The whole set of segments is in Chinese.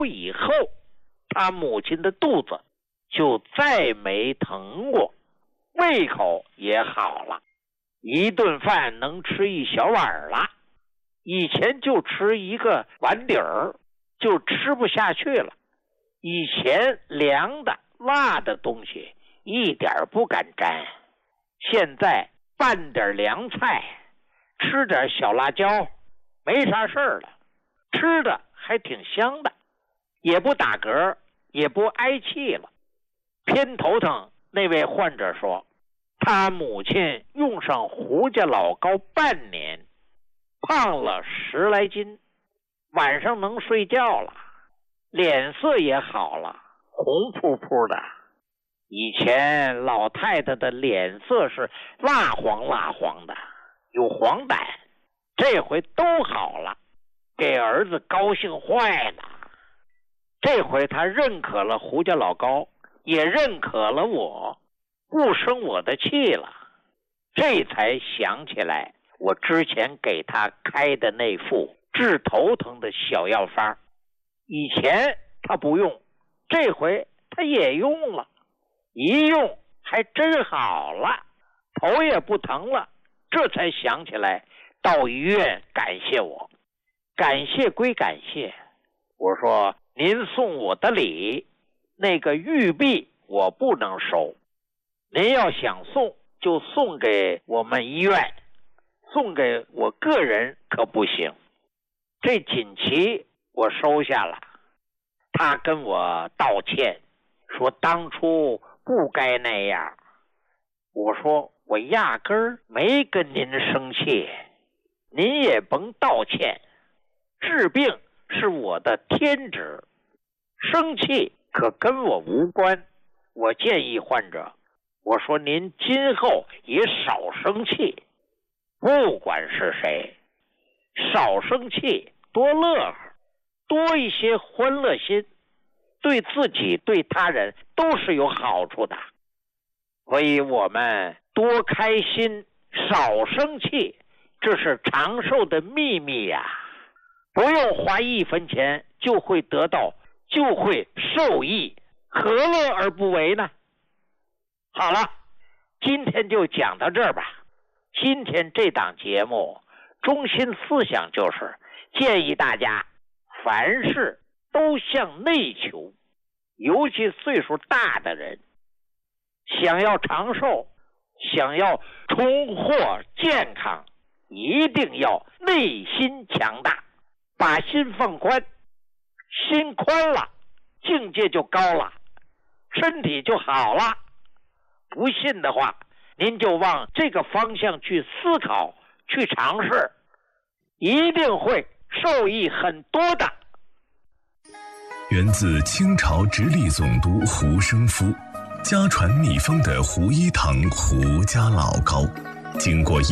以后，他母亲的肚子就再没疼过，胃口也好了，一顿饭能吃一小碗了。以前就吃一个碗底儿就吃不下去了，以前凉的辣的东西一点不敢沾，现在拌点凉菜，吃点小辣椒，没啥事儿了，吃的还挺香的，也不打嗝，也不挨气了。偏头疼那位患者说，他母亲用上胡家老膏半年，胖了10来斤，晚上能睡觉了，脸色也好了，红扑扑的。以前老太太的脸色是蜡黄蜡黄的，有黄疸，这回都好了，给儿子高兴坏了。这回他认可了胡家老膏，也认可了我，不生我的气了。这才想起来我之前给他开的那副治头疼的小药方，以前他不用，这回他也用了，一用还真好了，头也不疼了。这才想起来到医院感谢我。感谢归感谢，我说您送我的礼，那个玉璧我不能收，您要想送就送给我们医院，送给我个人可不行。这锦旗我收下了，他跟我道歉，说当初不该那样。我说我压根儿没跟您生气，您也甭道歉，治病是我的天职，生气可跟我无关。我建议患者，我说您今后也少生气，不管是谁，少生气，多乐呵，多一些欢乐心，对自己对他人都是有好处的。所以我们多开心，少生气，这是长寿的秘密呀。不用花1分钱就会得到，就会受益，何乐而不为呢？好了，今天就讲到这儿吧。今天这档节目中心思想就是建议大家凡事都向内求，尤其岁数大的人，想要长寿，想要重获健康，一定要内心强大，把心放宽，心宽了，境界就高了，身体就好了。不信的话，您就往这个方向去思考，去尝试，一定会受益很多的。 源自清朝直隶总督胡生夫，家传秘方的胡一堂胡家老膏，经过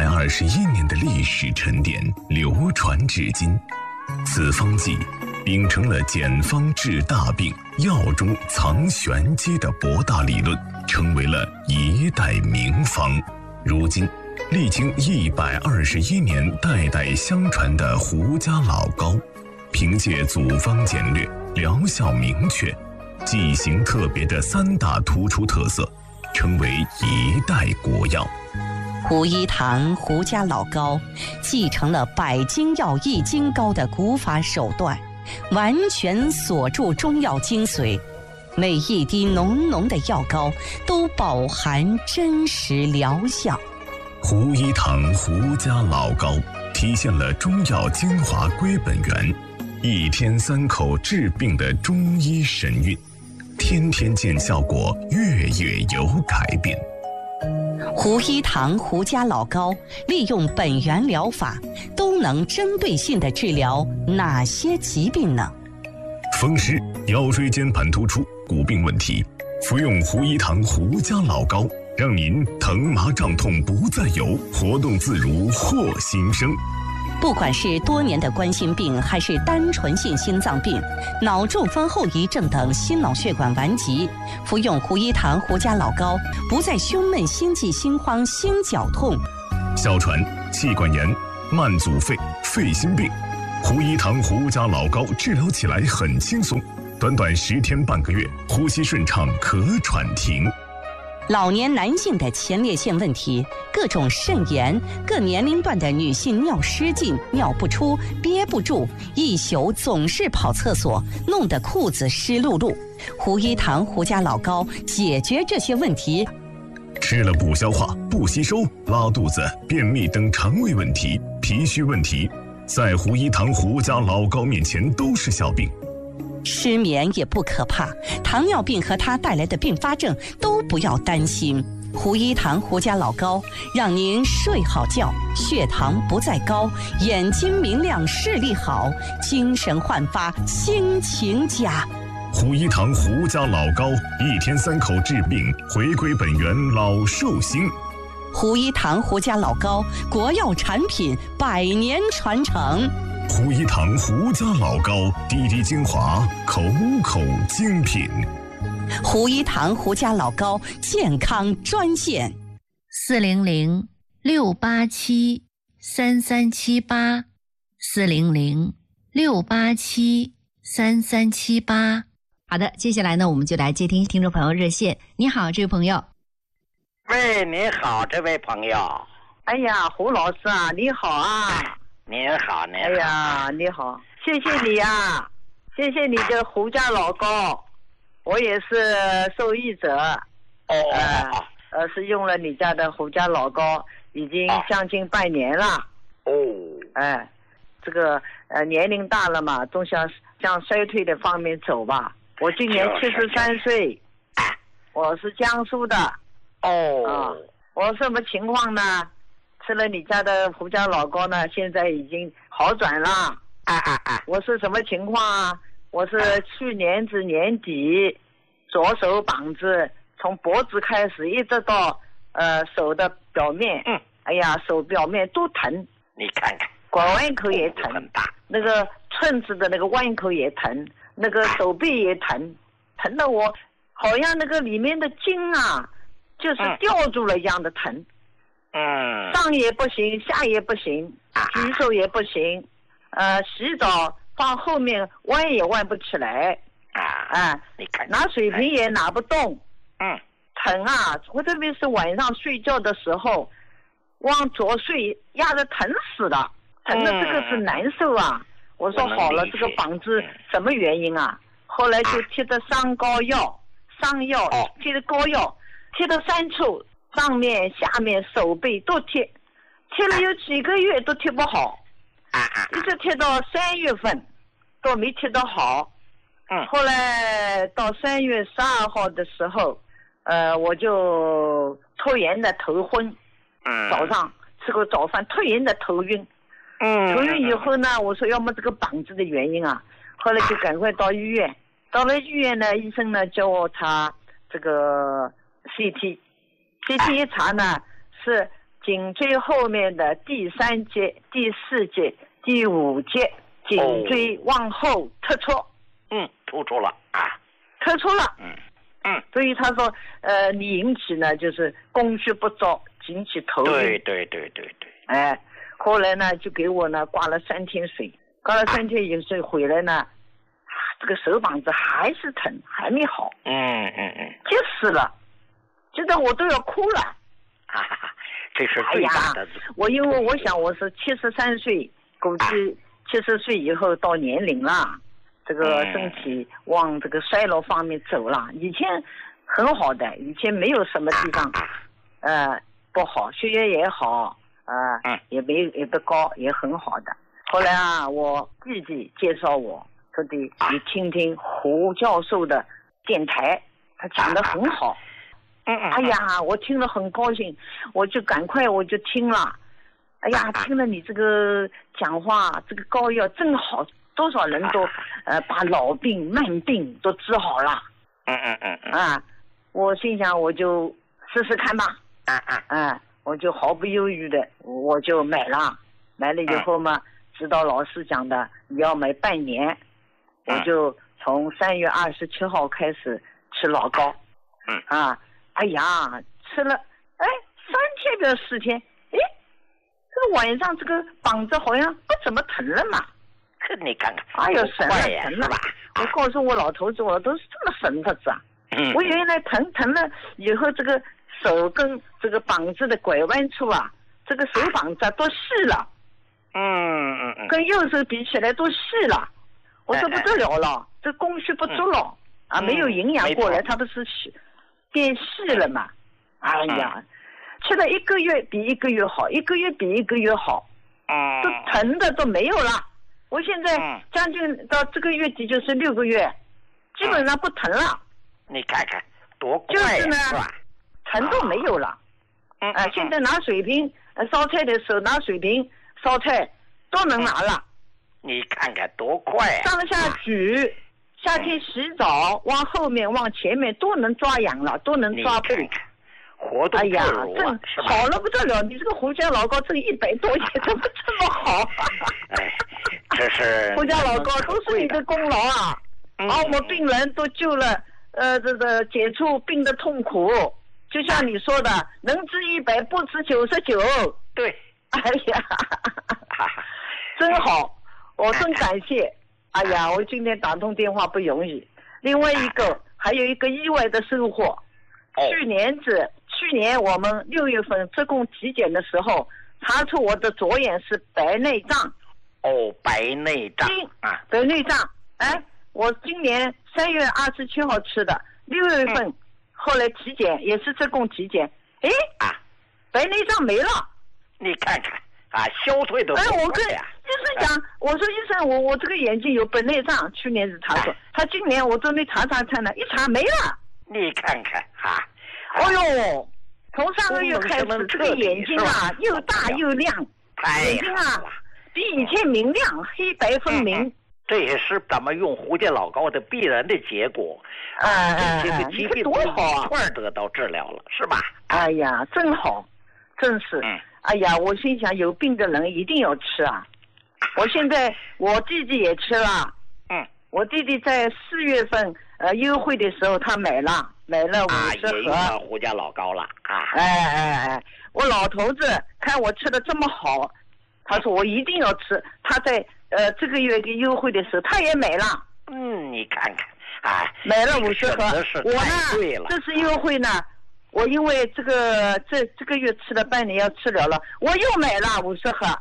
121年的历史沉淀，流传至今。此方剂秉承了简方治大病、药中藏玄机的博大理论，成为了一代名方。如今历经121年代代相传的胡家老膏，凭借组方简略、疗效明确、剂型特别的3大突出特色，成为一代国药。 胡一堂胡家老膏继承了百金药易筋膏的古法手段，完全锁住中药精髓，每一滴浓浓的药膏都饱含真实疗效。 胡一堂胡家老膏体现了中药精华归本源，1天3口治病的中医神韵，天天见效果，月月有改变。 胡一堂胡家老膏利用本源疗法，都能针对性地治疗哪些疾病呢？ 风湿、腰椎间盘突出、骨病问题，服用胡一堂胡家老膏，让您疼麻胀痛不再有，活动自如获新生。 不管是多年的冠心病，还是单纯性心脏病、脑中风后遗症等心脑血管顽疾，服用胡一堂胡家老膏，不再胸闷、心悸、心慌、心绞痛。 哮喘、气管炎、慢阻肺、肺心病， 胡一堂胡家老膏治疗起来很轻松，短短10天半个月，呼吸顺畅，可喘停。 老年男性的前列腺问题，各种肾炎，各年龄段的女性尿失禁、尿不出、憋不住，一宿总是跑厕所，弄得裤子湿漉漉。胡一堂胡家老膏解决这些问题。 吃了不消化、不吸收、拉肚子、便秘等肠胃问题、脾虚问题，在胡一堂胡家老膏面前都是小病。 失眠也不可怕，糖尿病和它带来的并发症都不要担心。胡一堂胡家老膏让您睡好觉，血糖不再高，眼睛明亮，视力好，精神焕发，心情佳。 胡一堂胡家老膏，1天3口治病，回归本源，老寿星。 胡一堂胡家老膏，国药产品，100年传承。 胡一堂胡家老膏，滴滴精华，口口精品。 胡一堂胡家老膏健康专线 400-687-3378，400-687-3378。好的，接下来呢，我们就来接听听众朋友热线。你好，这位朋友。 喂，你好，这位朋友。 哎呀，胡老师啊，你好啊。 您好，您好。 哎呀，你好，谢谢你啊，谢谢你的胡家老膏，我也是受益者。是用了你家的胡家老膏，已经将近半年了。这个年龄大了嘛，总想向衰退的方面走吧。我今年73岁，我是江苏的。我什么情况呢？吃了你家的胡家老膏呢，现在已经好转了。我是什么情况啊？我是去年子年底，左手膀子从脖子开始一直到手的表面，哎呀，手表面都疼。 你看看， 拐弯口也疼，那个寸子的那个弯口也疼，那个手臂也疼，疼得我好像那个里面的筋啊，就是吊住了一样的疼。上也不行，下也不行，举手也不行，洗澡放后面弯也弯不起来， 你看， 拿水瓶也拿不动，疼啊！我特别是晚上睡觉的时候，往左睡压得疼死了，疼的这个是难受啊！我说好了，这个膀子什么原因啊？后来就贴的伤药，贴的膏药，贴的3处。上面、下面、手背都贴了有几个月都贴不好，一直贴到3月份都没贴得好。后来到3月12号的时候，我就突然的头昏，早上吃过早饭突然的头晕，头晕以后呢，我说要么这个膀子的原因啊，后来就赶快到医院，到了医院呢，医生呢叫我查这个 CT 一查呢，是颈椎后面的第3节、第4节、第5节颈椎往后突出。 突出了啊， 突出了。所以他说，你引起呢就是供血不足，引起头晕。对。后来呢就给我呢挂了3天水，挂了3天以后回来呢，这个手膀子还是疼，还没好。急死了。现在我都要哭了， 这是最大的。 因为我想我是73岁，估计70岁以后到年龄了，这个身体往这个衰老方面走了。以前很好的，以前没有什么地方不好，血压也好，也不高，也很好的。后来啊，我弟弟介绍我，说的你听听胡教授的电台，他讲得很好。哎呀，我听了很高兴，我就赶快听了。哎呀，听了你这个讲话，这个膏药真好，多少人都把老病慢病都治好了。我心想我就试试看吧。我就毫不犹豫的我就买了以后嘛，指导老师讲的你要买半年，我就从3月27号开始吃老膏。哎呀，吃了3天不要4天，这个晚上这个膀子好像不怎么疼了嘛。 你看看， 哎呦，神了是吧？ 我告诉我老头子，我老头子这么神的子啊！我原来疼了以后，这个手跟这个膀子的拐弯处啊，这个手膀子都细了。跟右手比起来都细了。我说不得了了，这供血不足了啊，没有营养过来，它不是变细了嘛？哎呀，吃了1个月比1个月好，1个月比1个月好，都疼的都没有了。我现在将近到这个月底就是6个月，基本上不疼了。 你看看多快就是呢， 是吧？ 疼都没有了。现在拿水瓶烧菜的时候，拿水瓶烧菜都能拿了。 你看看多快啊！ 上下举，夏天洗澡往后面往前面都能抓痒了，都能抓背。 活动自如啊， 真好了不得了！你这个胡椒老高挣100多钱，怎么这么好？ 哎，这是胡椒老高都是你的功劳啊！我们病人都救了，这个解除病的痛苦。就像你说的，能治100不治99。 对， 哎呀，真好，我真感谢。哎呀，我今天打通电话不容易。另外一个，还有一个意外的收获。去年我们6月份自贡体检的时候，查出我的左眼是白内障。 白内障啊， 白内障。哎，我今年3月27号吃的，6月份后来体检也是自贡体检，白内障没了。 你看看啊，消退的。 我跟医生讲，我说医生，我这个眼睛有白内障，去年是查出，他今年我准备查呢，一查没了。 你看看啊， 哎呦，从上个月开始，这个眼睛啊又大又亮，眼睛啊比以前明亮，黑白分明。 这也是咱们用胡椒老高的必然的结果。这些个疾病多好啊， 一块得到治疗了，是吧？ 哎呀，真好，真是。哎呀，我心想有病的人一定要吃啊。我现在我弟弟也吃了。我弟弟在4月份优惠的时候他买了50盒胡椒老高了啊。 我老头子看我吃的这么好，他说我一定要吃。他在这个月的优惠的时候他也买了。 你看看买了50盒。我呢这次优惠呢，我因为这个月吃了半年要吃了了，我又买了50盒。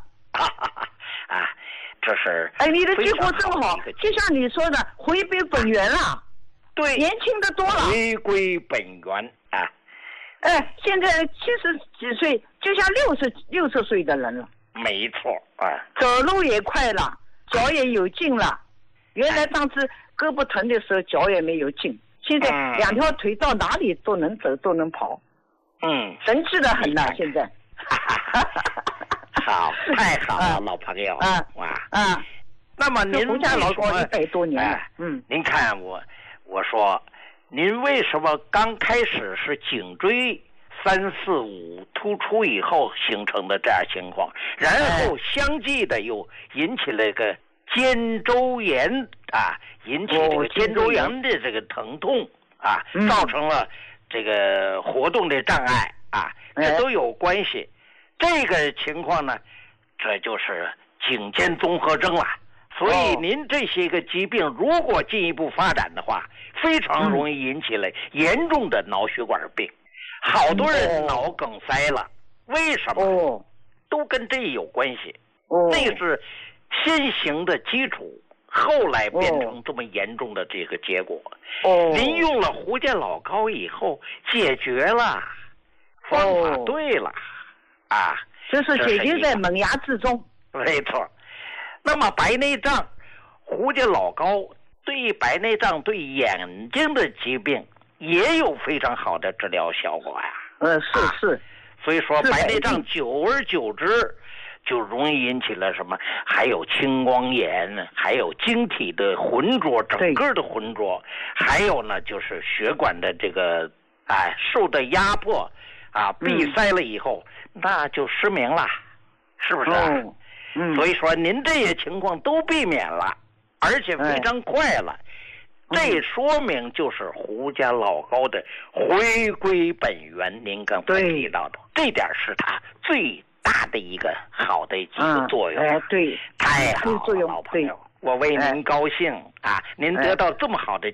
这是你的结果真好，就像你说的，回归本源了。 对， 年轻的多了。 回归本源啊！ 现在70几岁，就像60岁的人了。 没错啊。 走路也快了，脚也有劲了。原来上次胳膊疼的时候脚也没有劲，现在2条腿到哪里都能走都能跑。神气的很了，现在。 好，太好了，老朋友那么您胡家老高100多年了。 您看我说，您为什么刚开始是颈椎3、4、5突出以后形成的这样情况，然后相继的又引起了个肩周炎引起这个肩周炎的这个疼痛造成了这个活动的障碍这都有关系。这个情况呢，这就是颈肩综合征了。所以您这些个疾病如果进一步发展的话，非常容易引起了严重的脑血管病。好多人脑梗塞了，为什么？都跟这有关系。那是先行的基础，后来变成这么严重的这个结果。您用了胡椒老高以后解决了，方法对了这是解决在萌芽之中。 没错。那么白内障，胡椒老高对白内障对眼睛的疾病也有非常好的治疗效果呀。 是。 所以说白内障久而久之就容易引起了什么？还有青光眼，还有晶体的浑浊，整个的浑浊，还有呢就是血管的这个受的压迫闭塞了以后，那就失明了，是不是？所以说您这些情况都避免了，而且非常快了。这说明就是胡椒老高的回归本源，您刚才提到的这点是它最大的一个好的一个作用。 对， 太好了，老朋友。 我为您高兴啊！您得到这么好的